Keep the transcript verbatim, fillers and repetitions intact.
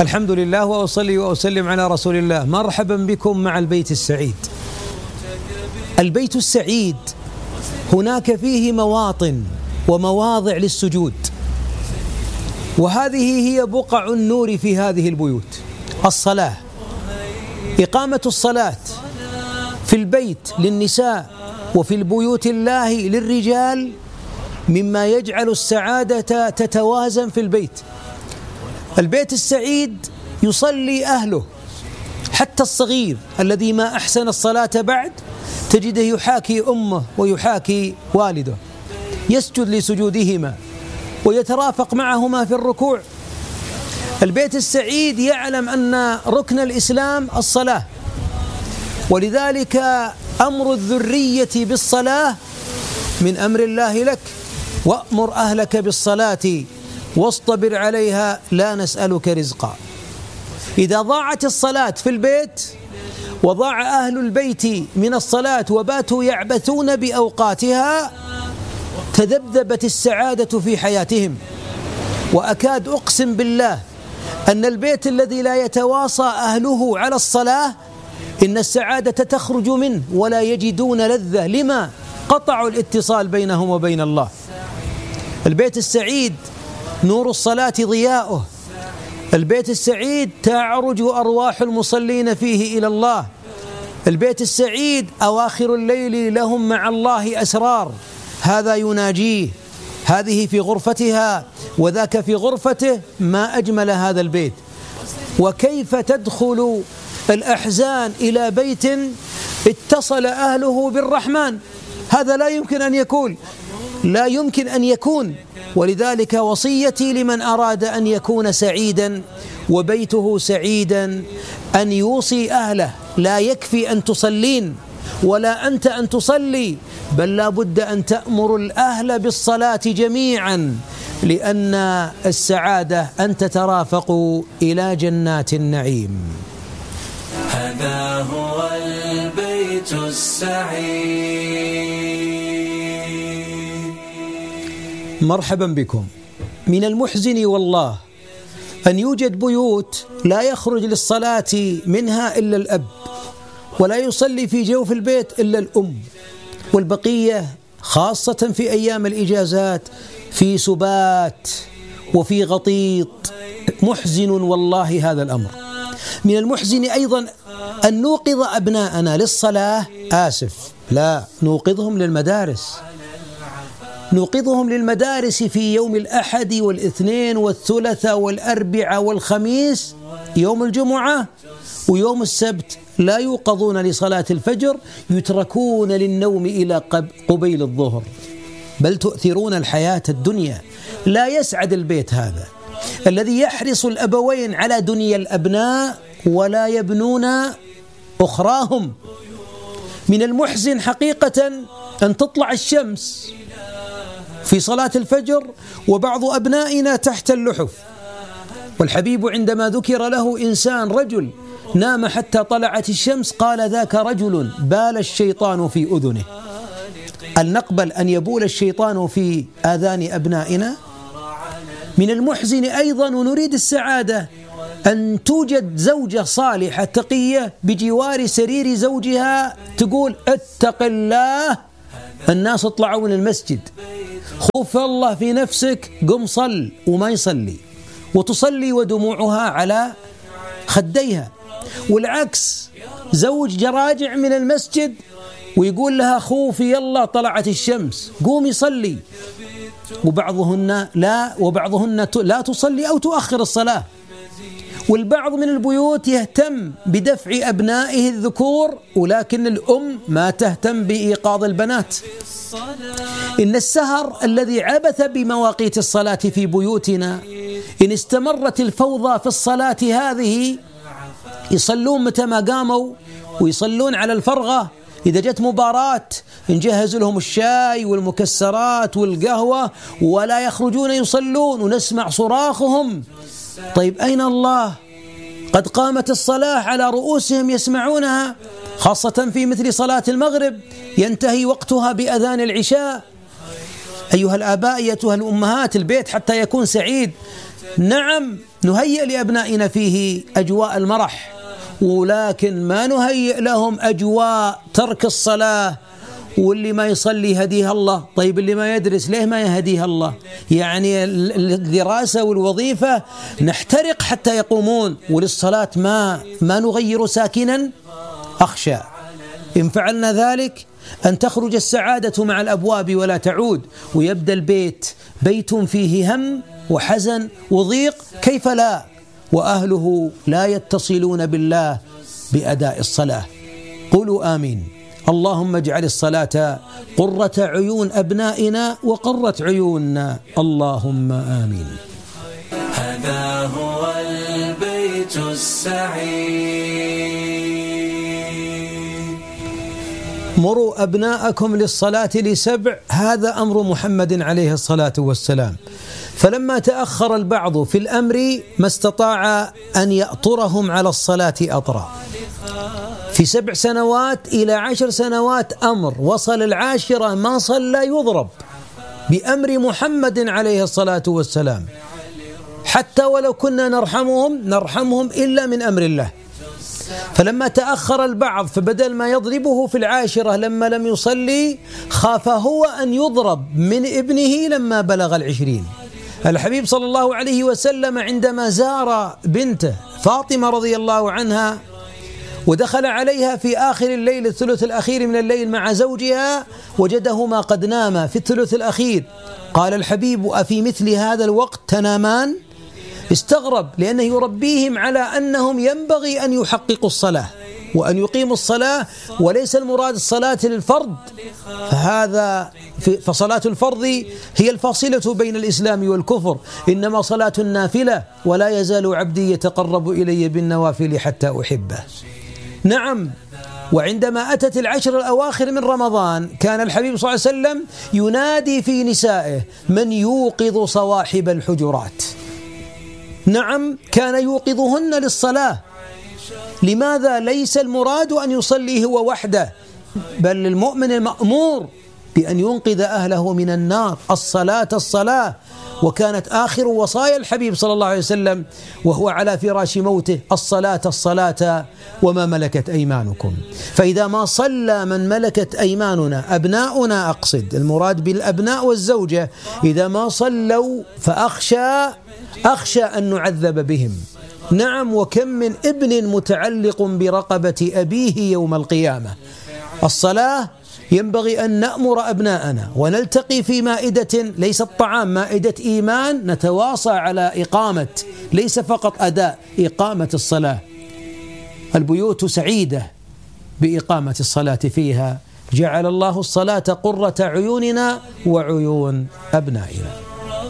الحمد لله وأصلي وأسلم على رسول الله. مرحبا بكم مع البيت السعيد. البيت السعيد هناك فيه مواطن ومواضع للسجود، وهذه هي بقع النور في هذه البيوت. الصلاة، إقامة الصلاة في البيت للنساء وفي البيوت الله للرجال مما يجعل السعادة تتوازن في البيت. البيت السعيد يصلي أهله، حتى الصغير الذي ما أحسن الصلاة بعد تجده يحاكي أمه ويحاكي والده، يسجد لسجودهما ويترافق معهما في الركوع. البيت السعيد يعلم أن ركن الإسلام الصلاة، ولذلك أمر الذرية بالصلاة من أمر الله لك. وأمر أهلك بالصلاة واصطبر عليها لا نسألك رزقا. إذا ضاعت الصلاة في البيت وضاع أهل البيت من الصلاة وباتوا يعبثون بأوقاتها تذبذبت السعادة في حياتهم. وأكاد أقسم بالله أن البيت الذي لا يتواصى أهله على الصلاة إن السعادة تخرج منه ولا يجدون لذة، لما قطعوا الاتصال بينهم وبين الله. البيت السعيد نور الصلاة ضياؤه، البيت السعيد تعرج أرواح المصلين فيه إلى الله. البيت السعيد أواخر الليل لهم مع الله أسرار، هذا يناجيه، هذه في غرفتها وذاك في غرفته. ما أجمل هذا البيت. وكيف تدخل الأحزان إلى بيت اتصل أهله بالرحمن؟ هذا لا يمكن أن يكون، لا يمكن أن يكون. ولذلك وصيتي لمن أراد أن يكون سعيدا وبيته سعيدا أن يوصي أهله. لا يكفي أن تصلين ولا أنت أن تصلي، بل لا بد أن تأمر الأهل بالصلاة جميعا، لأن السعادة أن تترافقوا إلى جنات النعيم. هذا هو البيت السعيد. مرحبا بكم. من المحزن والله أن يوجد بيوت لا يخرج للصلاة منها إلا الأب، ولا يصلي في جوف البيت إلا الأم، والبقية خاصة في أيام الإجازات في سبات وفي غطيط. محزن والله هذا الأمر. من المحزن أيضا أن نوقظ أبناءنا للصلاة، آسف لا نوقظهم للمدارس، نوقظهم للمدارس في يوم الأحد والاثنين والثلاثاء والأربعاء والخميس، يوم الجمعة ويوم السبت لا يوقظون لصلاة الفجر، يتركون للنوم إلى قبيل الظهر، بل تؤثرون الحياة الدنيا. لا يسعد البيت هذا الذي يحرص الأبوين على دنيا الأبناء ولا يبنون أخراهم. من المحزن حقيقة أن تطلع الشمس في صلاة الفجر وبعض أبنائنا تحت اللحف. والحبيب عندما ذكر له إنسان رجل نام حتى طلعت الشمس قال ذاك رجل بال الشيطان في أذنه. هل نقبل أن يبول الشيطان في آذان أبنائنا؟ من المحزن أيضا ونريد السعادة أن توجد زوجة صالحة تقية بجوار سرير زوجها تقول اتق الله، الناس اطلعوا من المسجد، خوف الله في نفسك، قم صل، وما يصلي وتصلي ودموعها على خديها. والعكس، زوج جراجع من المسجد ويقول لها خوفي يلا طلعت الشمس قومي صلي، وبعضهن لا وبعضهن لا تصلي أو تؤخر الصلاة. والبعض من البيوت يهتم بدفع أبنائه الذكور ولكن الأم ما تهتم بإيقاظ البنات. إن السهر الذي عبث بمواقيت الصلاة في بيوتنا، إن استمرت الفوضى في الصلاة هذه يصلون متى ما قاموا ويصلون على الفرغة. إذا جت مباراة نجهز لهم الشاي والمكسرات والقهوة ولا يخرجون يصلون ونسمع صراخهم. طيب أين الله؟ قد قامت الصلاة على رؤوسهم يسمعونها، خاصة في مثل صلاة المغرب ينتهي وقتها بأذان العشاء. أيها الآباء أيتها الأمهات، البيت حتى يكون سعيد نعم نهيئ لأبنائنا فيه أجواء المرح، ولكن ما نهيئ لهم أجواء ترك الصلاة. واللي ما يصلي هديها الله، طيب اللي ما يدرس ليه ما يهديها الله؟ يعني الدراسة والوظيفة نحترق حتى يقومون، وللصلاة ما ما نغير ساكنا. أخشى إن فعلنا ذلك أن تخرج السعادة مع الأبواب ولا تعود، ويبدأ البيت بيت فيه هم وحزن وضيق، كيف لا؟ وأهله لا يتصلون بالله بأداء الصلاة. قولوا آمين. اللهم اجعل الصلاة قرة عيون أبنائنا وقرة عيوننا، اللهم آمين. هذا هو البيت السعيد. مروا أبناءكم للصلاة لسبع، هذا أمر محمد عليه الصلاة والسلام. فلما تأخر البعض في الأمر ما استطاع أن يأطرهم على الصلاة أطرا. في سبع سنوات إلى عشر سنوات أمر، وصل العاشرة ما صلى يضرب بأمر محمد عليه الصلاة والسلام، حتى ولو كنا نرحمهم نرحمهم إلا من أمر الله. فلما تأخر البعض فبدل ما يضربه في العاشرة لما لم يصلي، خاف هو أن يضرب من ابنه لما بلغ العشرين. الحبيب صلى الله عليه وسلم عندما زار بنته فاطمة رضي الله عنها ودخل عليها في آخر الليل الثلث الأخير من الليل مع زوجها، وجدهما قد ناما في الثلث الأخير. قال الحبيب: أفي مثل هذا الوقت تنامان؟ استغرب، لأنه يربيهم على أنهم ينبغي أن يحققوا الصلاة وأن يقيموا الصلاة، وليس المراد الصلاة للفرض، فهذا فصلاة الفرض هي الفاصلة بين الإسلام والكفر، إنما صلاة النافلة: ولا يزال عبدي يتقرب إلي بالنوافل حتى أحبه. نعم. وعندما أتت العشر الأواخر من رمضان كان الحبيب صلى الله عليه وسلم ينادي في نسائه: من يوقظ صواحب الحجرات. نعم، كان يوقظهن للصلاة. لماذا؟ ليس المراد أن يصلي هو وحده، بل المؤمن المأمور بأن ينقذ أهله من النار. الصلاة الصلاة. وكانت آخر وصايا الحبيب صلى الله عليه وسلم وهو على فراش موته: الصلاة الصلاة وما ملكت أيمانكم. فإذا ما صلى من ملكت أيماننا، أبناؤنا أقصد، المراد بالأبناء والزوجة، إذا ما صلوا فأخشى أخشى أن نعذب بهم. نعم. وكم من ابن متعلق برقبة أبيه يوم القيامة. الصلاة ينبغي أن نأمر أبناءنا ونلتقي في مائدة، ليس الطعام، مائدة إيمان، نتواصى على إقامة، ليس فقط أداء، إقامة الصلاة. البيوت سعيدة بإقامة الصلاة فيها. جعل الله الصلاة قرة عيوننا وعيون أبنائنا.